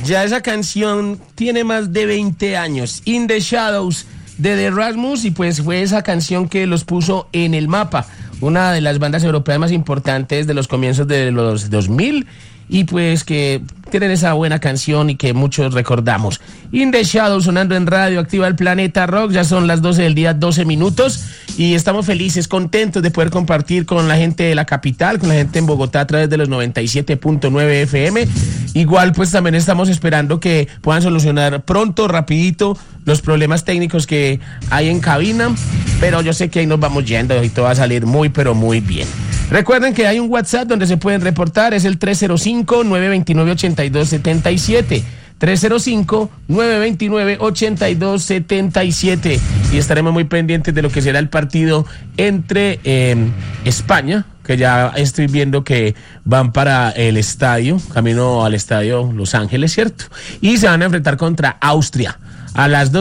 Ya esa canción tiene más de 20 años. In the Shadows de The Rasmus, y pues fue esa canción que los puso en el mapa. Una de las bandas europeas más importantes de los comienzos de los 2000, y pues que tienen esa buena canción y que muchos recordamos. In the Shadows sonando en Radio Activa el Planeta Rock. Ya son las 12 del día, 12 minutos, y estamos felices, contentos de poder compartir con la gente de la capital, con la gente en Bogotá a través de los 97.9 FM. Igual pues también estamos esperando que puedan solucionar pronto, rapidito, los problemas técnicos que hay en cabina, pero yo sé que ahí nos vamos yendo y todo va a salir muy pero muy bien. Recuerden que hay un WhatsApp donde se pueden reportar, es el 305-929-8277. 305-929-8277, y estaremos muy pendientes de lo que será el partido entre España, que ya estoy viendo que van para el estadio, camino al estadio Los Ángeles, ¿cierto? Y se van a enfrentar contra Austria a las 2.